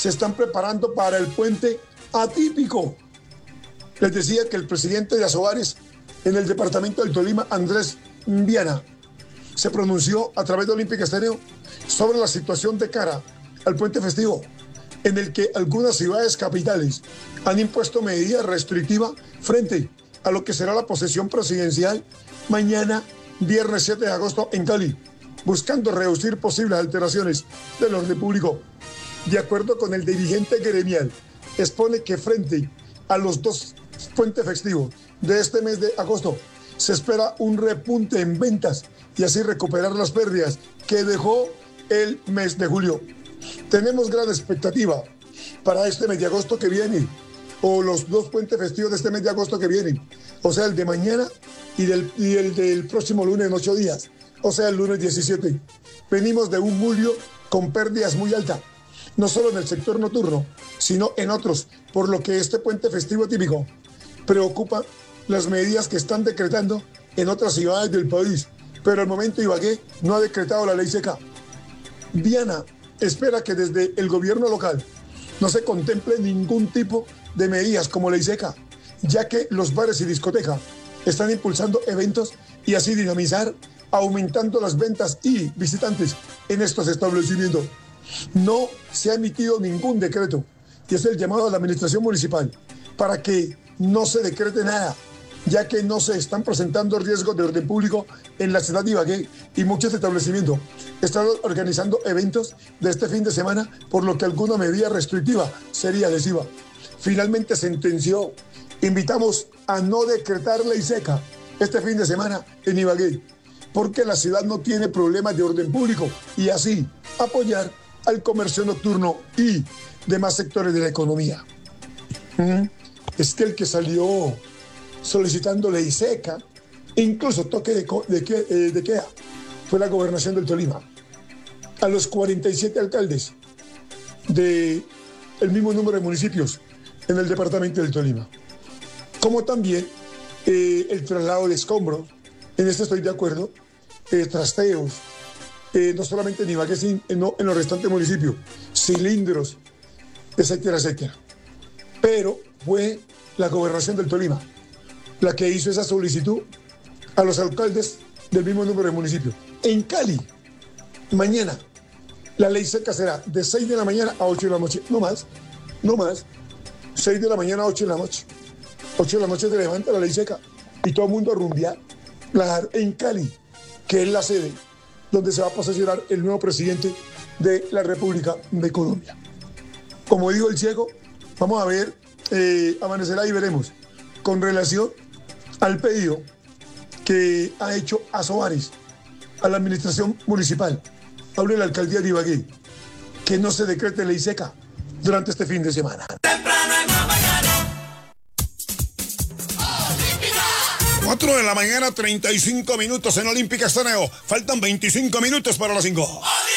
se están preparando para el puente atípico. Les decía que el presidente de Asobares en el departamento del Tolima, Andrés Viana, se pronunció a través de Olímpica Estéreo sobre la situación de cara al puente festivo, en el que algunas ciudades capitales han impuesto medidas restrictivas frente a lo que será la posesión presidencial mañana, viernes 7 de agosto en Cali, buscando reducir posibles alteraciones del orden público. De acuerdo con el dirigente gremial, expone que frente a los dos puentes festivos de este mes de agosto, se espera un repunte en ventas y así recuperar las pérdidas que dejó el mes de julio. Tenemos gran expectativa para este mes de agosto que viene, o los dos puentes festivos de este mes de agosto que vienen, o sea, el de mañana y el del próximo lunes en 8 días, o sea, el lunes 17. Venimos de un julio con pérdidas muy altas, no solo en el sector nocturno, sino en otros, por lo que este puente festivo típico preocupa las medidas que están decretando en otras ciudades del país, pero al momento Ibagué no ha decretado la ley seca. Viana espera que desde el gobierno local no se contemple ningún tipo de medidas como ley seca, ya que los bares y discotecas están impulsando eventos y así dinamizar, aumentando las ventas y visitantes en estos establecimientos. No se ha emitido ningún decreto y es el llamado a la administración municipal para que no se decrete nada, ya que no se están presentando riesgos de orden público en la ciudad de Ibagué y muchos establecimientos están organizando eventos de este fin de semana, por lo que alguna medida restrictiva sería lesiva. Finalmente sentenció: invitamos a no decretar ley seca este fin de semana en Ibagué, porque la ciudad no tiene problemas de orden público y así apoyar al comercio nocturno y demás sectores de la economía. Es que el que salió solicitando ley seca, incluso toque de queda, fue la gobernación del Tolima. A los 47 alcaldes del mismo número de municipios en el departamento del Tolima. Como también el traslado de escombros, en esto estoy de acuerdo, trasteos, no solamente en Ibagué, sino en los restantes municipios, cilindros, etcétera, etcétera. Pero fue la gobernación del Tolima la que hizo esa solicitud a los alcaldes del mismo número de municipios. En Cali, mañana, la ley seca será de 6 de la mañana a 8 de la noche, no más, 6 de la mañana a 8 de la noche. 8 de la noche se levanta la ley seca y todo el mundo a rumbear. En Cali, que es la sede donde se va a posesionar el nuevo presidente de la República de Colombia. Como dijo el ciego, vamos a ver, amanecerá y veremos. Con relación al pedido que ha hecho Asobares a la administración municipal, habla la alcaldía de Ibagué, que no se decrete ley seca durante este fin de semana. 4 de la mañana, 35 minutos en Olímpica Estéreo. Faltan 25 minutos para las 5.